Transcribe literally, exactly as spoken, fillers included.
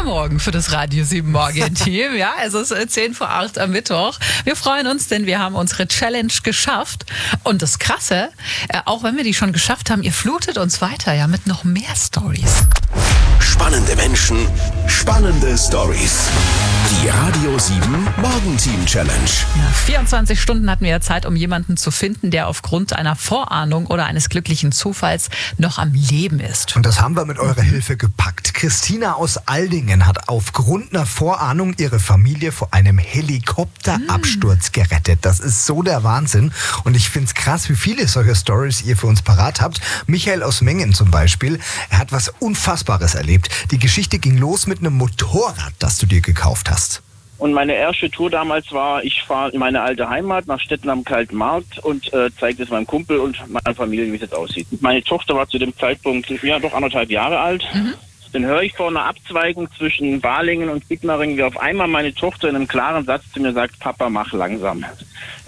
guter Morgen für das Radio sieben Morgen-Team. Ja, es ist zehn vor acht am Mittwoch. Wir freuen uns, denn wir haben unsere Challenge geschafft. Und das Krasse, auch wenn wir die schon geschafft haben, ihr flutet uns weiter ja mit noch mehr Stories. Spannende Menschen, spannende Stories. Die Radio sieben Morgenteam Challenge. Ja, vierundzwanzig Stunden hatten wir ja Zeit, um jemanden zu finden, der aufgrund einer Vorahnung oder eines glücklichen Zufalls noch am Leben ist. Und das haben wir mit eurer Hilfe gepackt. Christina aus Aldingen hat aufgrund einer Vorahnung ihre Familie vor einem Helikopterabsturz mm. gerettet. Das ist so der Wahnsinn. Und ich finde es krass, wie viele solche Stories ihr für uns parat habt. Michael aus Mengen zum Beispiel, er hat was Unfassbares erlebt. Die Geschichte ging los mit einem Motorrad, das du dir gekauft hast. Und meine erste Tour damals war, ich fahre in meine alte Heimat nach Stetten am Kalten Markt und äh, zeige es meinem Kumpel und meiner Familie, wie es jetzt aussieht. Meine Tochter war zu dem Zeitpunkt ja doch anderthalb Jahre alt. Mhm. Dann höre ich vor einer Abzweigung zwischen Balingen und Sigmaringen, wie auf einmal meine Tochter in einem klaren Satz zu mir sagt, Papa, mach langsam.